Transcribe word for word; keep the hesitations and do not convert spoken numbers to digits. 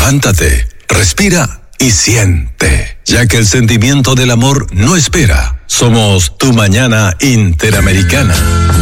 levántate, respira y siente, ya que el sentimiento del amor no espera. Somos Tu Mañana Interamericana.